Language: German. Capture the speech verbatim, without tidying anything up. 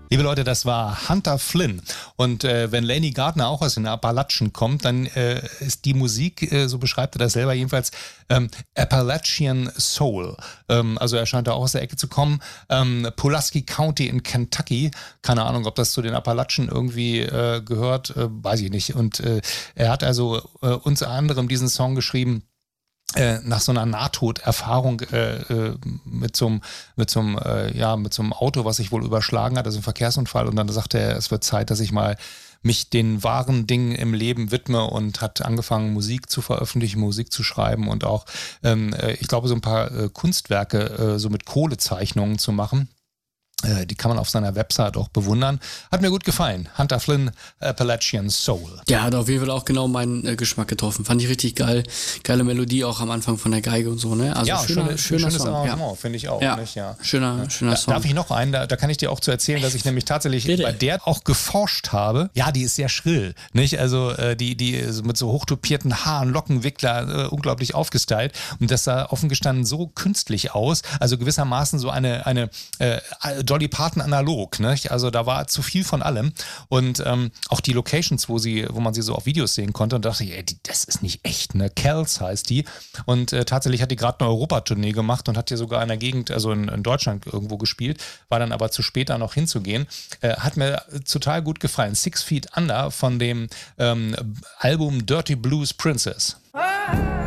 Liebe Leute, das war Hunter Flynn. Und äh, wenn Laney Gardner auch aus den Appalachen kommt, dann äh, ist die Musik, äh, so beschreibt er das selber jedenfalls, ähm, Appalachian Soul. Ähm, also er scheint da auch aus der Ecke zu kommen. Ähm, Pulaski County in Kentucky. Keine Ahnung, ob das zu den Appalachen irgendwie äh, gehört, äh, weiß ich nicht. Und äh, er hat also äh, unter anderem diesen Song geschrieben, Äh, nach so einer Nahtoderfahrung äh, äh, mit so einem mit so einem äh, ja mit so einem Auto, was sich wohl überschlagen hat, also ein Verkehrsunfall, und dann sagte er, es wird Zeit, dass ich mal mich den wahren Dingen im Leben widme, und hat angefangen, Musik zu veröffentlichen, Musik zu schreiben und auch ähm, äh, ich glaube so ein paar äh, Kunstwerke äh, so mit Kohlezeichnungen zu machen. Die kann man auf seiner Website auch bewundern. Hat mir gut gefallen. Hunter Flynn, Appalachian Soul. Ja, hat auf jeden Fall auch genau meinen äh, Geschmack getroffen. Fand ich richtig geil. Geile Melodie auch am Anfang von der Geige und so, ne? Also ja, schöner, schöne, schöner schönes Song. Arrangement, Ja. finde ich auch. Ja, Nicht? Ja. schöner, ja. schöner Da, Song. darf ich noch einen? Da, da kann ich dir auch zu erzählen, dass ich nämlich tatsächlich Bitte. bei der auch geforscht habe. Ja, die ist sehr schrill, nicht? Also äh, die, die mit so hochtopierten Haaren, Lockenwickler, äh, unglaublich aufgestylt. Und das sah offen gestanden so künstlich aus. Also gewissermaßen so eine, eine äh, Dolly Parton analog, nicht? Also da war zu viel von allem, und ähm, auch die Locations, wo sie, wo man sie so auf Videos sehen konnte, und dachte ich, ey, die, das ist nicht echt, ne? Kells heißt die, und äh, tatsächlich hat die gerade eine Europatournee gemacht und hat hier sogar in der Gegend, also in, in Deutschland irgendwo gespielt, war dann aber zu spät, da noch hinzugehen. Äh, hat mir total gut gefallen. Six Feet Under von dem ähm, Album Dirty Blues Princess. Ah.